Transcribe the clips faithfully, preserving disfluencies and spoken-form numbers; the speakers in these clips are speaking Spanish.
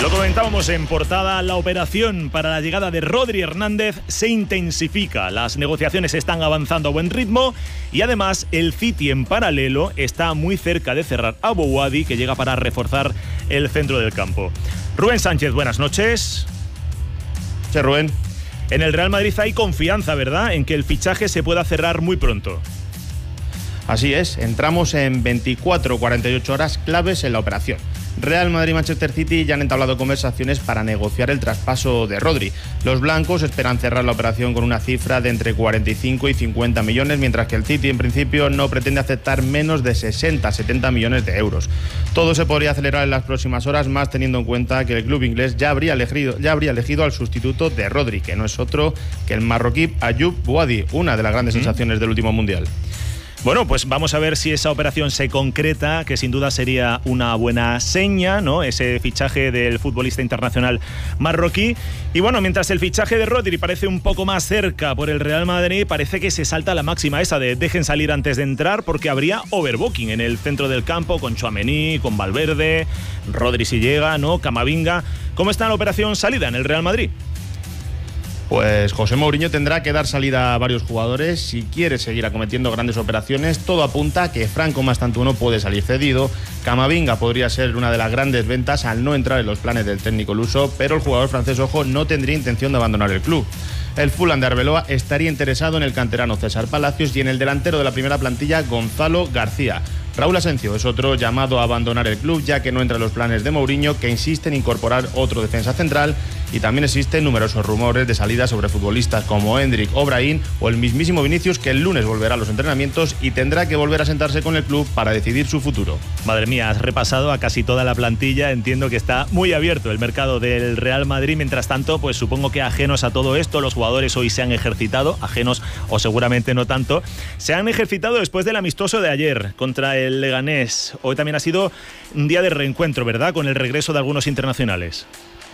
Lo comentábamos en portada, la operación para la llegada de Rodri Hernández se intensifica. Las negociaciones están avanzando a buen ritmo y además el City en paralelo está muy cerca de cerrar a Bouhaddi, que llega para reforzar el centro del campo. Rubén Sánchez, buenas noches. Sí, Rubén. En el Real Madrid hay confianza, ¿verdad?, en que el fichaje se pueda cerrar muy pronto. Así es, entramos en veinticuatro a cuarenta y ocho horas claves en la operación. Real Madrid y Manchester City ya han entablado conversaciones para negociar el traspaso de Rodri. Los blancos esperan cerrar la operación con una cifra de entre cuarenta y cinco y cincuenta millones, mientras que el City en principio no pretende aceptar menos de sesenta a setenta millones de euros. Todo se podría acelerar en las próximas horas, más teniendo en cuenta que el club inglés ya habría elegido, ya habría elegido al sustituto de Rodri, que no es otro que el marroquí Ayoub Bouhaddi, una de las grandes ¿Mm? sensaciones del último Mundial. Bueno, pues vamos a ver si esa operación se concreta, que sin duda sería una buena seña, ¿no?, ese fichaje del futbolista internacional marroquí. Y bueno, mientras el fichaje de Rodri parece un poco más cerca por el Real Madrid, parece que se salta la máxima esa de dejen salir antes de entrar, porque habría overbooking en el centro del campo con Tchouaméni, con Valverde, Rodri si llega, ¿no?, Camavinga. ¿Cómo está la operación salida en el Real Madrid? Pues José Mourinho tendrá que dar salida a varios jugadores si quiere seguir acometiendo grandes operaciones. Todo apunta a que Franco Mastantuono puede salir cedido. Camavinga podría ser una de las grandes ventas al no entrar en los planes del técnico luso, pero el jugador francés, ojo, no tendría intención de abandonar el club. El Fulham de Arbeloa estaría interesado en el canterano César Palacios y en el delantero de la primera plantilla, Gonzalo García. Raúl Asencio es otro llamado a abandonar el club, ya que no entra en los planes de Mourinho, que insiste en incorporar otro defensa central, y también existen numerosos rumores de salida sobre futbolistas como Endrick o Brahim o el mismísimo Vinicius, que el lunes volverá a los entrenamientos y tendrá que volver a sentarse con el club para decidir su futuro. Madre mía, has repasado a casi toda la plantilla. Entiendo que está muy abierto el mercado del Real Madrid. Mientras tanto, pues supongo que ajenos a todo esto, los jugadores hoy se han ejercitado, ajenos o seguramente no tanto, se han ejercitado después del amistoso de ayer contra el Leganés. Hoy también ha sido un día de reencuentro, ¿verdad?, con el regreso de algunos internacionales.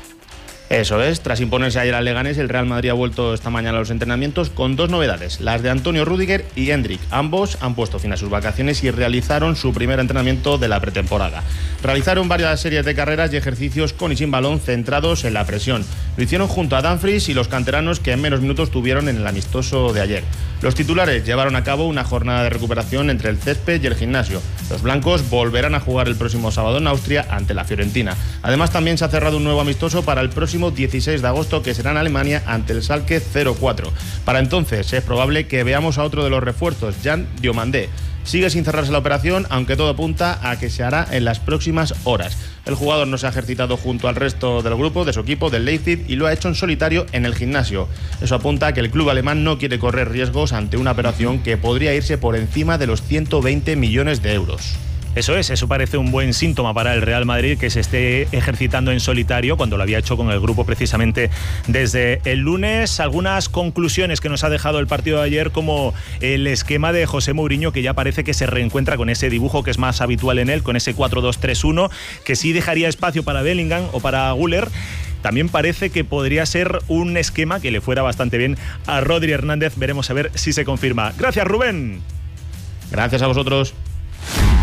Eso es, tras imponerse ayer al Leganés, el Real Madrid ha vuelto esta mañana a los entrenamientos con dos novedades, las de Antonio Rüdiger y Endrick. Ambos han puesto fin a sus vacaciones y realizaron su primer entrenamiento de la pretemporada. Realizaron varias series de carreras y ejercicios con y sin balón centrados en la presión. Lo hicieron junto a Dumfries y los canteranos, que en menos minutos tuvieron en el amistoso de ayer. Los titulares llevaron a cabo una jornada de recuperación entre el césped y el gimnasio. Los blancos volverán a jugar el próximo sábado en Austria ante la Fiorentina. Además, también se ha cerrado un nuevo amistoso para el próximo dieciséis de agosto, que será en Alemania ante el Schalke cero cuatro. Para entonces es probable que veamos a otro de los refuerzos, Jan Diomandé. Sigue sin cerrarse la operación, aunque todo apunta a que se hará en las próximas horas. El jugador no se ha ejercitado junto al resto del grupo de su equipo, del Leipzig, y lo ha hecho en solitario en el gimnasio. Eso apunta a que el club alemán no quiere correr riesgos ante una operación que podría irse por encima de los ciento veinte millones de euros. Eso es, eso parece un buen síntoma para el Real Madrid, que se esté ejercitando en solitario cuando lo había hecho con el grupo precisamente desde el lunes. Algunas conclusiones que nos ha dejado el partido de ayer, como el esquema de José Mourinho, que ya parece que se reencuentra con ese dibujo que es más habitual en él, con ese cuatro dos tres uno, que sí dejaría espacio para Bellingham o para Güler. También parece que podría ser un esquema que le fuera bastante bien a Rodri Hernández. Veremos a ver si se confirma. Gracias, Rubén. Gracias a vosotros.